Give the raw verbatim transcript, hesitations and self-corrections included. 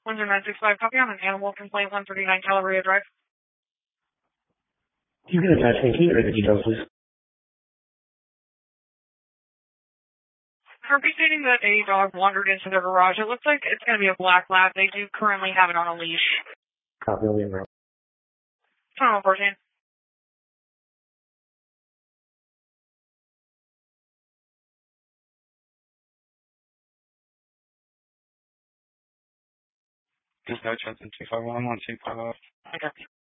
one zero nine six five, copy on an animal complaint, one thirty-nine Calabria Drive. You can attach me. Can you read the details, please? Kirby stating that a dog wandered into their garage. It looks like it's going to be a black lab. They do currently have it on a leash. Copy, I'll be in route. Tunnel fourteen. Dispatch, two five one one two five. Okay.